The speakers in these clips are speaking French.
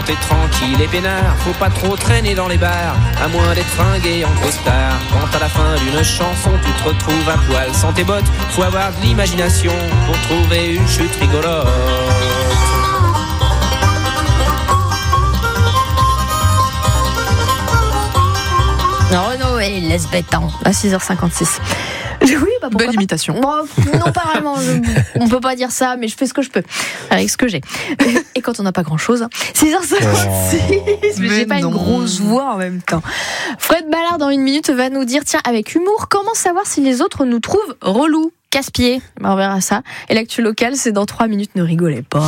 T'es tranquille et peinard, faut pas trop traîner dans les bars, à moins d'être fringué en costard. Quand à la fin d'une chanson tu te retrouves à poil sans tes bottes, faut avoir de l'imagination pour trouver une chute rigolote. Renaud et laisse bête à 6h56. Oui, bah belle imitation. Bon, non, pas vraiment. On peut pas dire ça, mais je fais ce que je peux avec ce que j'ai. Et quand on n'a pas grand-chose. 6h56, mais j'ai pas une grosse voix en même temps. Fred Ballard, dans une minute, va nous dire, tiens, avec humour, comment savoir si les autres nous trouvent relous, casse-pieds. On verra ça. Et l'actu locale, c'est dans 3 minutes. Ne rigolez pas.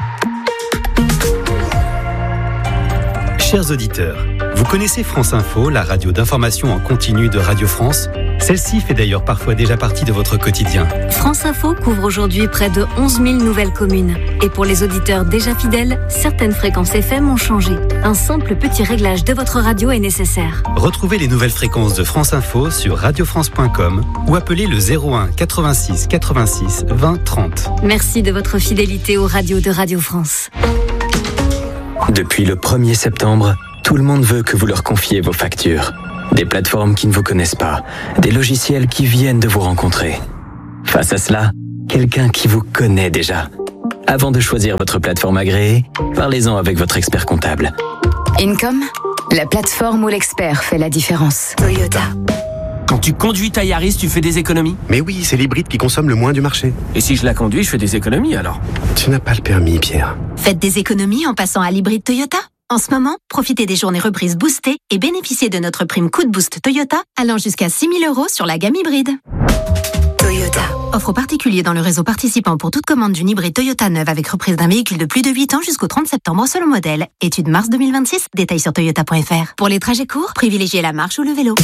Chers auditeurs, vous connaissez France Info, la radio d'information en continu de Radio France ? Celle-ci fait d'ailleurs parfois déjà partie de votre quotidien. France Info couvre aujourd'hui près de 11 000 nouvelles communes. Et pour les auditeurs déjà fidèles, certaines fréquences FM ont changé. Un simple petit réglage de votre radio est nécessaire. Retrouvez les nouvelles fréquences de France Info sur radiofrance.com ou appelez le 01 86 86 20 30. Merci de votre fidélité aux radios de Radio France. Depuis le 1er septembre, tout le monde veut que vous leur confiez vos factures. Des plateformes qui ne vous connaissent pas, des logiciels qui viennent de vous rencontrer. Face à cela, quelqu'un qui vous connaît déjà. Avant de choisir votre plateforme agréée, parlez-en avec votre expert comptable. Income, la plateforme où l'expert fait la différence. Toyota. Quand tu conduis ta Yaris, tu fais des économies ? Mais oui, c'est l'hybride qui consomme le moins du marché. Et si je la conduis, je fais des économies alors ? Tu n'as pas le permis, Pierre. Faites des économies en passant à l'hybride Toyota. En ce moment, profitez des journées reprises boostées et bénéficiez de notre prime coup de boost Toyota allant jusqu'à 6 000 € sur la gamme hybride. Toyota. Offre aux particuliers dans le réseau participant pour toute commande d'une hybride Toyota neuve avec reprise d'un véhicule de plus de 8 ans jusqu'au 30 septembre selon modèle. Étude mars 2026, détails sur toyota.fr. Pour les trajets courts, privilégiez la marche ou le vélo.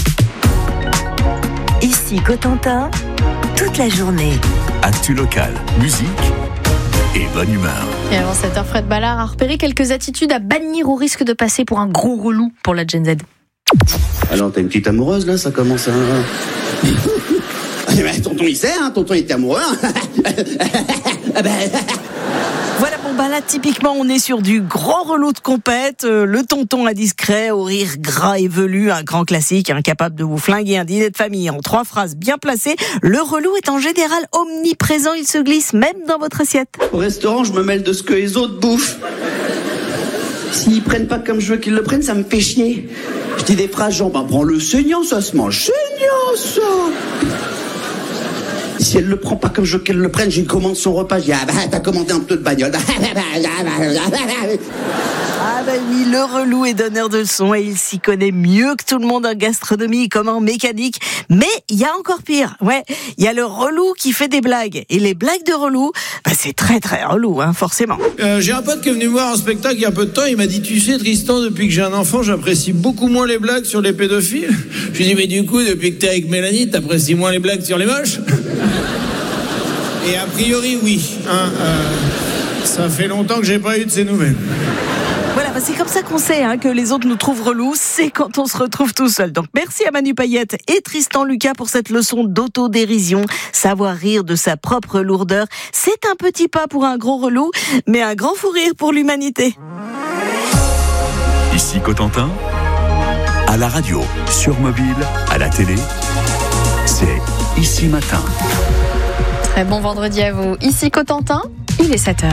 Ici Cotentin, toute la journée. Actu locale, musique et bonne humeur. Et avant 7h, Fred Ballard a repéré quelques attitudes à bannir au risque de passer pour un gros relou pour la Gen Z. Alors, t'as une petite amoureuse, là, ça commence à... tonton, il sait, hein, tonton, il était amoureux. Voilà, bon bah là typiquement on est sur du grand relou de compète, le tonton indiscret au rire gras et velu, un grand classique, incapable de vous flinguer un dîner de famille en 3 phrases bien placées. Le relou est en général omniprésent, il se glisse même dans votre assiette. Au restaurant, je me mêle de ce que les autres bouffent. S'ils prennent pas comme je veux qu'ils le prennent, ça me fait chier. Je dis des phrases genre, bah prends le saignant, ça se mange saignant, ça. Si elle le prend pas comme je veux qu'elle le prenne, j'ai commande son repas, je dis, ah bah t'as commandé un peu de bagnole. Ah bah oui, le relou est donneur de leçons et il s'y connaît mieux que tout le monde en gastronomie comme en mécanique. Mais il y a encore pire. Ouais, il y a le relou qui fait des blagues. Et les blagues de relou, bah c'est très très relou, hein, forcément. J'ai un pote qui est venu me voir en spectacle il y a un peu de temps. Il m'a dit, tu sais Tristan, depuis que j'ai un enfant, j'apprécie beaucoup moins les blagues sur les pédophiles. Je lui ai dit, mais du coup, depuis que t'es avec Mélanie, t'apprécies moins les blagues sur les moches? Et a priori, oui. Ça fait longtemps que j'ai pas eu de ces nouvelles. Voilà, bah c'est comme ça qu'on sait que les autres nous trouvent relous, c'est quand on se retrouve tout seul. Donc merci à Manu Payette et Tristan Lucas pour cette leçon d'autodérision. Savoir rire de sa propre lourdeur, c'est un petit pas pour un gros relou, mais un grand fou rire pour l'humanité. Ici Cotentin, à la radio, sur mobile, à la télé, c'est Ici Matin. Très bon vendredi à vous. Ici Cotentin, il est 7h.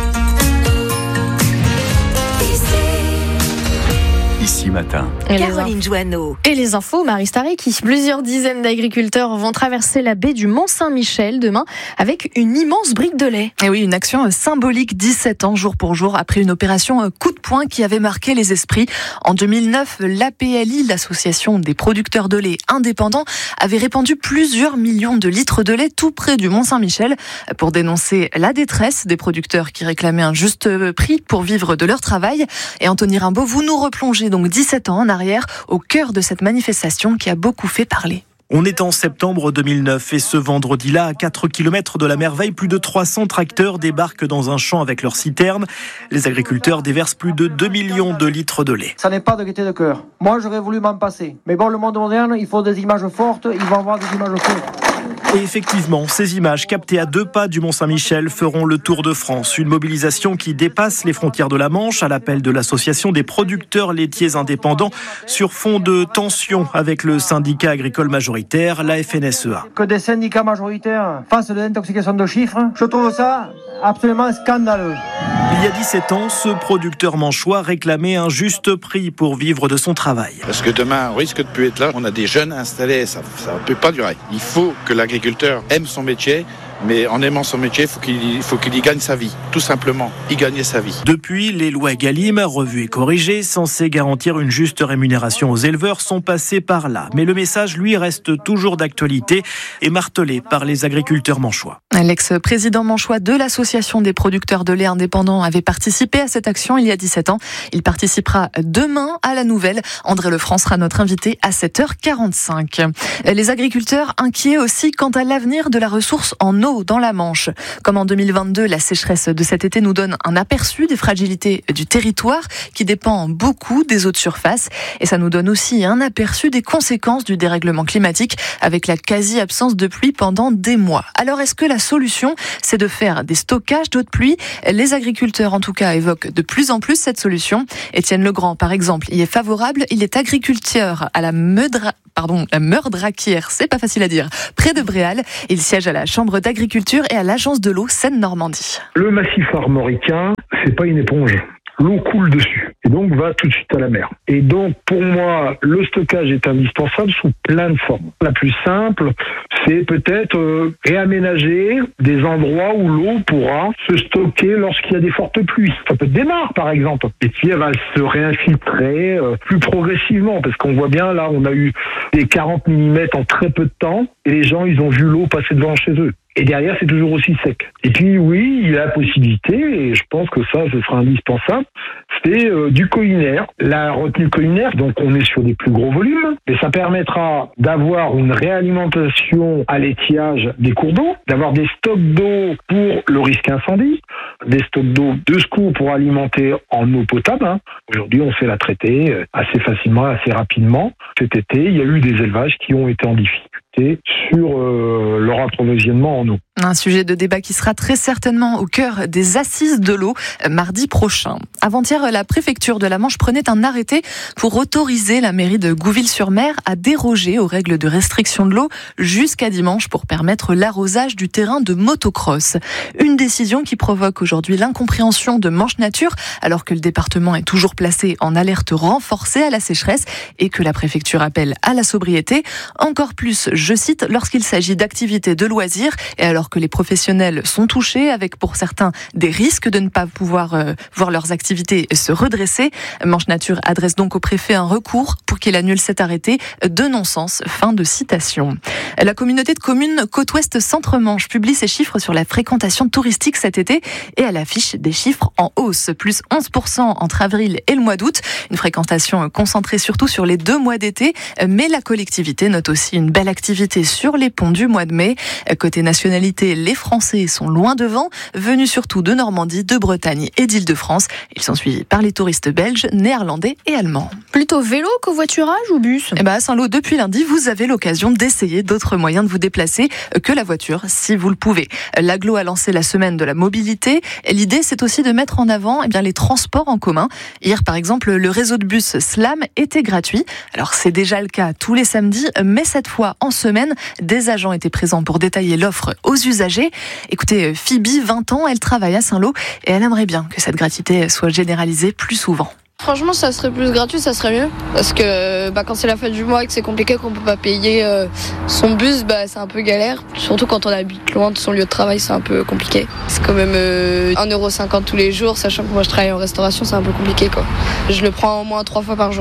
Ici Matin. Caroline Joanneau. Et les infos, Marie Stariki. Plusieurs dizaines d'agriculteurs vont traverser la baie du Mont-Saint-Michel demain avec une immense brique de lait. Et oui, une action symbolique 17 ans jour pour jour après une opération coup de poing qui avait marqué les esprits. En 2009, l'APLI, l'association des producteurs de lait indépendants, avait répandu plusieurs millions de litres de lait tout près du Mont-Saint-Michel pour dénoncer la détresse des producteurs qui réclamaient un juste prix pour vivre de leur travail. Et Anthony Rimbaud, vous nous replongez donc 17 ans en arrière, au cœur de cette manifestation qui a beaucoup fait parler. On est en septembre 2009 et ce vendredi-là, à 4 km de la Merveille, plus de 300 tracteurs débarquent dans un champ avec leurs citernes. Les agriculteurs déversent plus de 2 millions de litres de lait. Ça n'est pas de gaieté de cœur. Moi, j'aurais voulu m'en passer. Mais bon, le monde moderne, il faut des images fortes, ils vont avoir des images fortes. Et effectivement, ces images captées à 2 pas du Mont-Saint-Michel feront le tour de France. Une mobilisation qui dépasse les frontières de la Manche à l'appel de l'association des producteurs laitiers indépendants sur fond de tension avec le syndicat agricole majoritaire, la FNSEA. Que des syndicats majoritaires fassent de l'intoxication de chiffres, je trouve ça absolument scandaleux. Il y a 17 ans, ce producteur manchois réclamait un juste prix pour vivre de son travail. Parce que demain, on risque de plus être là. On a des jeunes installés, ça ne peut pas durer. Il faut que l'agriculteur aime son métier, mais en aimant son métier, il faut qu'il y gagne sa vie. Tout simplement, y gagner sa vie. Depuis, les lois Egalim, revues et corrigées, censées garantir une juste rémunération aux éleveurs, sont passées par là. Mais le message, lui, reste toujours d'actualité et martelé par les agriculteurs manchois. L'ex-président manchois de l'association des producteurs de lait indépendants avait participé à cette action il y a 17 ans. Il participera demain à la nouvelle. André Lefranc sera notre invité à 7h45. Les agriculteurs inquiets aussi quant à l'avenir de la ressource en eau dans la Manche. Comme en 2022, la sécheresse de cet été nous donne un aperçu des fragilités du territoire qui dépend beaucoup des eaux de surface. Et ça nous donne aussi un aperçu des conséquences du dérèglement climatique avec la quasi-absence de pluie pendant des mois. Alors est-ce que la solution, c'est de faire des stockages d'eau de pluie? Les agriculteurs, en tout cas, évoquent de plus en plus cette solution. Étienne Legrand, par exemple, y est favorable. Il est agriculteur à la Meurdraquière, c'est pas facile à dire, près de Bréal. Il siège à la Chambre d'agriculture et à l'Agence de l'eau Seine-Normandie. Le massif armoricain, c'est pas une éponge. L'eau coule dessus et donc va tout de suite à la mer. Et donc pour moi, le stockage est indispensable sous plein de formes. La plus simple, c'est peut-être réaménager des endroits où l'eau pourra se stocker lorsqu'il y a des fortes pluies. Ça peut être des mares par exemple. Et puis elle va se réinfiltrer plus progressivement parce qu'on voit bien là, on a eu des 40 mm en très peu de temps et les gens ils ont vu l'eau passer devant chez eux. Et derrière, c'est toujours aussi sec. Et puis, oui, il y a la possibilité, et je pense que ça, ce sera indispensable, c'est du collinaire. La retenue collinaire, donc on est sur des plus gros volumes, et ça permettra d'avoir une réalimentation à l'étiage des cours d'eau, d'avoir des stocks d'eau pour le risque incendie, des stocks d'eau de secours pour alimenter en eau potable. Aujourd'hui, on sait la traiter assez facilement, assez rapidement. Cet été, il y a eu des élevages qui ont été en difficulté sur leur approvisionnement en eau. Un sujet de débat qui sera très certainement au cœur des assises de l'eau mardi prochain. Avant-hier, la préfecture de la Manche prenait un arrêté pour autoriser la mairie de Gouville-sur-Mer à déroger aux règles de restriction de l'eau jusqu'à dimanche pour permettre l'arrosage du terrain de motocross. Une décision qui provoque aujourd'hui l'incompréhension de Manche Nature alors que le département est toujours placé en alerte renforcée à la sécheresse et que la préfecture appelle à la sobriété. Encore plus, je cite, lorsqu'il s'agit d'activités de loisirs et alors que les professionnels sont touchés avec pour certains des risques de ne pas pouvoir voir leurs activités se redresser. Manche Nature adresse donc au préfet un recours pour qu'il annule cet arrêté de non-sens. Fin de citation. La communauté de communes Côte-Ouest Centre-Manche publie ses chiffres sur la fréquentation touristique cet été et elle affiche des chiffres en hausse, plus 11% entre avril et le mois d'août. Une fréquentation concentrée surtout sur les 2 mois d'été, mais la collectivité note aussi une belle activité sur les ponts du mois de mai. Côté nationalité, les Français sont loin devant, venus surtout de Normandie, de Bretagne et d'Île-de-France. Ils sont suivis par les touristes belges, néerlandais et allemands. Plutôt vélo, covoiturage ou bus ? À Saint-Lô, depuis lundi, vous avez l'occasion d'essayer d'autres moyens de vous déplacer que la voiture, si vous le pouvez. L'Agglo a lancé la semaine de la mobilité. L'idée, c'est aussi de mettre en avant les transports en commun. Hier, par exemple, le réseau de bus Slam était gratuit. Alors, c'est déjà le cas tous les samedis, mais cette fois, en semaine, des agents étaient présents pour détailler l'offre aux usagers. Écoutez, Phoebe, 20 ans, elle travaille à Saint-Lô et elle aimerait bien que cette gratuité soit généralisée plus souvent. Franchement, ça serait plus gratuit, ça serait mieux. Parce que quand c'est la fin du mois et que c'est compliqué, qu'on peut pas payer son bus, c'est un peu galère. Surtout quand on habite loin de son lieu de travail, c'est un peu compliqué. C'est quand même 1,50€ tous les jours, sachant que moi je travaille en restauration, c'est un peu compliqué quoi. Je le prends au moins 3 fois par jour.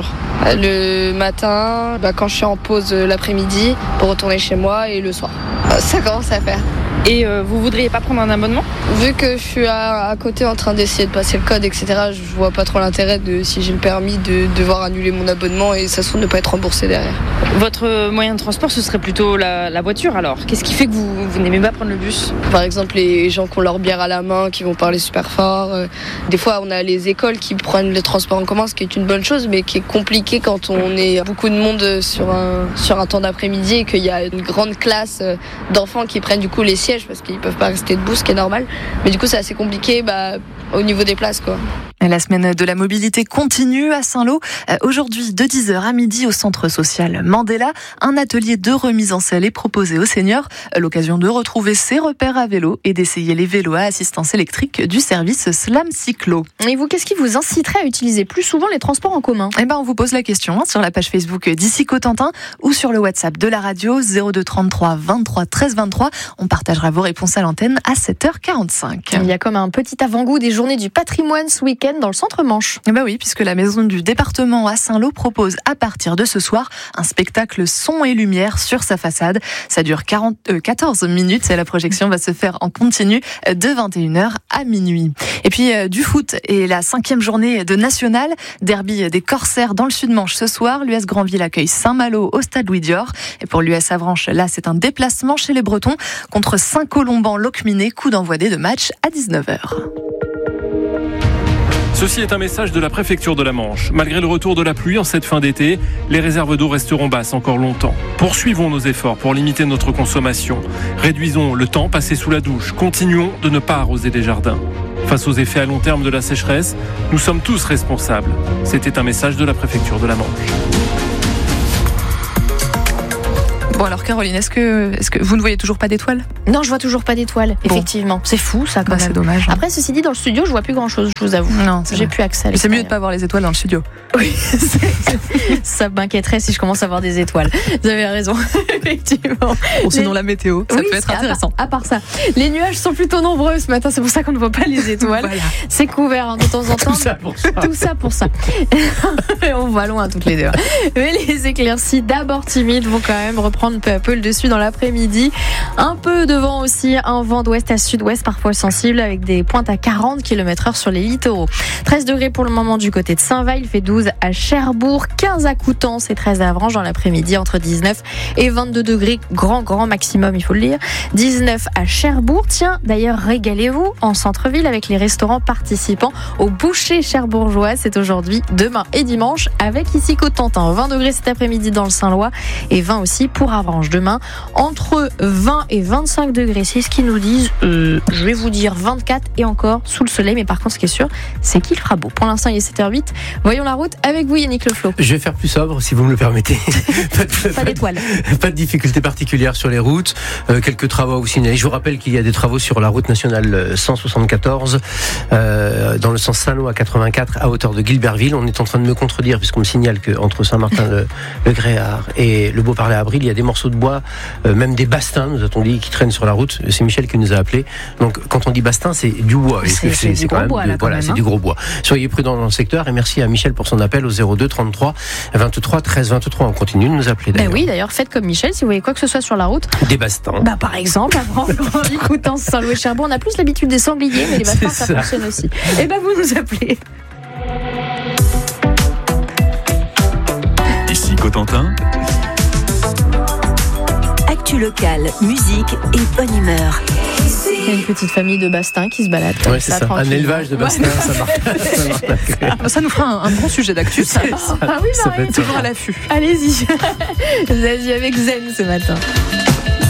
Le matin, quand je suis en pause l'après-midi, pour retourner chez moi, et le soir. Ça commence à faire. Et vous voudriez pas prendre un abonnement ? Vu que je suis à côté en train d'essayer de passer le code, etc., je vois pas trop l'intérêt si j'ai le permis de devoir annuler mon abonnement et ça se trouve ne pas être remboursé derrière. Votre moyen de transport, ce serait plutôt la voiture alors ? Qu'est-ce qui fait que vous n'aimez pas prendre le bus ? Par exemple, les gens qui ont leur bière à la main, qui vont parler super fort. Des fois, on a les écoles qui prennent le transport en commun, ce qui est une bonne chose, mais qui est compliqué quand on est beaucoup de monde sur un temps d'après-midi et qu'il y a une grande classe d'enfants qui prennent du coup les sièges parce qu'ils peuvent pas rester debout, ce qui est normal. Mais du coup, c'est assez compliqué au niveau des places, quoi. La semaine de la mobilité continue à Saint-Lô. Aujourd'hui, de 10h à midi, au centre social Mandela, un atelier de remise en selle est proposé aux seniors. L'occasion de retrouver ses repères à vélo et d'essayer les vélos à assistance électrique du service Slam Cyclo. Et vous, qu'est-ce qui vous inciterait à utiliser plus souvent les transports en commun ? On vous pose la question sur la page Facebook d'Ici Cotentin ou sur le WhatsApp de la radio 02 33 23 13 23. On partagera vos réponses à l'antenne à 7h45. Il y a comme un petit avant-goût des journées du patrimoine ce week-end dans le centre Manche. Oui, puisque la maison du département à Saint-Lô propose à partir de ce soir un spectacle son et lumière sur sa façade. Ça dure 14 minutes et la projection va se faire en continu de 21h à minuit. Et puis du foot et la 5e journée de nationale, derby des Corsaires dans le Sud-Manche ce soir. L'US Granville accueille Saint-Malo au stade Louis Dior. Et pour l'US Avranches, là c'est un déplacement chez les Bretons contre Saint-Colomban-Locminé, coup d'envoi des deux matchs à 19h. Ceci est un message de la préfecture de la Manche. Malgré le retour de la pluie en cette fin d'été, les réserves d'eau resteront basses encore longtemps. Poursuivons nos efforts pour limiter notre consommation. Réduisons le temps passé sous la douche. Continuons de ne pas arroser les jardins. Face aux effets à long terme de la sécheresse, nous sommes tous responsables. C'était un message de la préfecture de la Manche. Bon alors Caroline, est-ce que vous ne voyez toujours pas d'étoiles ? Non, je vois toujours pas d'étoiles, effectivement. C'est fou ça quand même. C'est dommage. Après, ceci dit, dans le studio, je vois plus grand-chose, je vous avoue. Non, j'ai plus accès à l'extérieur. C'est mieux de pas voir les étoiles dans le studio. Oui, ça m'inquiéterait si je commence à voir des étoiles. Vous avez raison, effectivement. Sinon la météo, ça peut être intéressant. À part ça, les nuages sont plutôt nombreux ce matin, c'est pour ça qu'on ne voit pas les étoiles. Voilà. C'est couvert de temps en temps. Tout ça pour ça. On va loin toutes les deux. Mais les éclaircies, d'abord timides, vont quand même reprendre peu à peu le dessus dans l'après-midi. Un peu de vent aussi, un vent d'ouest à sud-ouest parfois sensible avec des pointes à 40 km/h sur les littoraux. 13 degrés pour le moment du côté de Saint-Vail, il fait 12 à Cherbourg, 15 à Coutances et 13 à Avranches dans l'après-midi, entre 19 et 22 degrés, grand maximum il faut le dire. 19 à Cherbourg. Tiens, d'ailleurs régalez-vous en centre-ville avec les restaurants participants au Boucher cherbourgeois. C'est aujourd'hui, demain et dimanche avec Ici Cotentin. 20 degrés cet après-midi dans le Saint-Lois et 20 aussi pour Avranches. Demain, entre 20 et 25 degrés, c'est ce qu'ils nous disent. Je vais vous dire 24 et encore sous le soleil, mais par contre ce qui est sûr, c'est qu'il fera beau. Pour l'instant il est 7h08. Voyons la route avec vous Yannick Le Flo. Je vais faire plus sobre si vous me le permettez. Pas d'étoiles. Pas de difficultés particulières sur les routes. Quelques travaux à vous signaler. Je vous rappelle qu'il y a des travaux sur la route nationale 174 dans le sens Saint-Lô à 84 à hauteur de Guilberville. On est en train de me contredire puisqu'on me signale qu'entre Saint-Martin-le-Gréard et le Beau-Parler-Avril, il y a des morceaux de bois, même des bastins, nous a-t-on dit, qui traînent sur la route. C'est Michel qui nous a appelés. Donc quand on dit bastin, c'est du bois. C'est du gros bois. C'est du gros bois. Soyez prudents dans le secteur et merci à Michel pour son appel au 02 33 23 13 23. On continue de nous appeler d'ailleurs. Oui, d'ailleurs, faites comme Michel si vous voyez quoi que ce soit sur la route. Des bastins. Par exemple, avant Coutances, Saint-Lô et Cherbourg, on a plus l'habitude des sangliers, mais les bastins, ça fonctionne aussi. Et vous nous appelez. Ici Cotentin. Actu locale, musique et bonne humeur. Il y a une petite famille de bastins qui se balade comme c'est ça. Un élevage de bastins, ça nous fera un bon sujet d'actu. Ça va être toujours à l'affût. Allez-y. Zazie avec Zen ce matin.